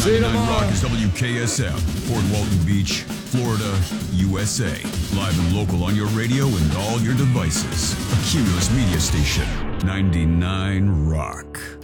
See you 99 tomorrow. Rock is WKSM, Port Walton Beach, Florida, USA. Live and local on your radio and all your devices. A Cumulus media station. 99 Rock.